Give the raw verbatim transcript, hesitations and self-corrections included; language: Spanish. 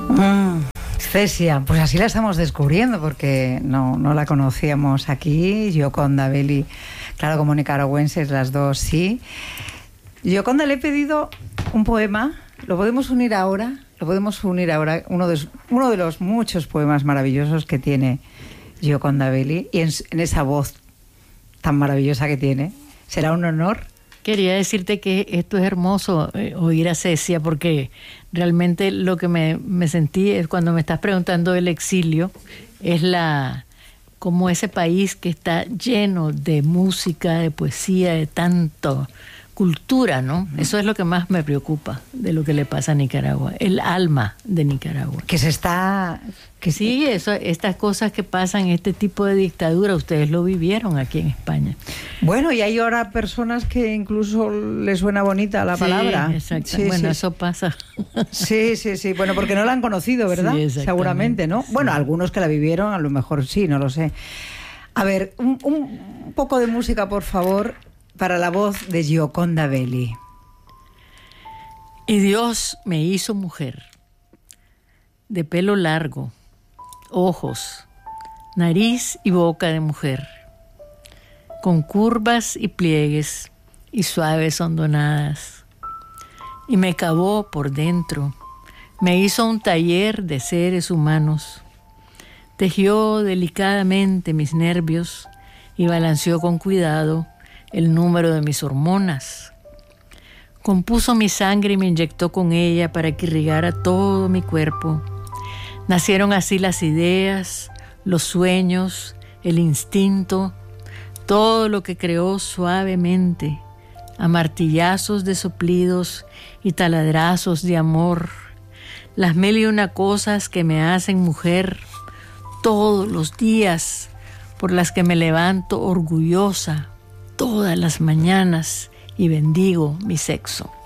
Mm, Cesia, pues así la estamos descubriendo porque no, no la conocíamos aquí. Gioconda Belli, claro, como nicaragüenses las dos, sí. Gioconda, le he pedido un poema, lo podemos unir ahora, lo podemos unir ahora, uno de, uno de los muchos poemas maravillosos que tiene Gioconda Belli, y en, en esa voz tan maravillosa que tiene. ¿Será un honor? Quería decirte que esto es hermoso, eh, oír a Cecia, porque realmente lo que me, me sentí es cuando me estás preguntando del exilio, es la como ese país que está lleno de música, de poesía, de tanto cultura, ¿no? Uh-huh. Eso es lo que más me preocupa de lo que le pasa a Nicaragua, el alma de Nicaragua. Que se está... Que sí, eso, estas cosas que pasan, este tipo de dictadura, ustedes lo vivieron aquí en España. Bueno, y hay ahora personas que incluso les suena bonita la sí, palabra. Exacto. Sí, bueno, sí. eso pasa. Sí, sí, sí. Bueno, porque no la han conocido, ¿verdad? Sí, seguramente, ¿no? Sí. Bueno, algunos que la vivieron, a lo mejor sí, no lo sé. A ver, un, un poco de música, por favor, para la voz de Gioconda Belli. Y Dios me hizo mujer, de pelo largo, ojos, nariz y boca de mujer, con curvas y pliegues y suaves hondonadas. Y me cavó por dentro, me hizo un taller de seres humanos, tejió delicadamente mis nervios y balanceó con cuidado el número de mis hormonas. Compuso mi sangre y me inyectó con ella para que irrigara todo mi cuerpo. Nacieron así las ideas, los sueños, el instinto, todo lo que creó suavemente, a martillazos de soplidos y taladrazos de amor, las mil y una cosas que me hacen mujer todos los días, por las que me levanto orgullosa todas las mañanas y bendigo mi sexo.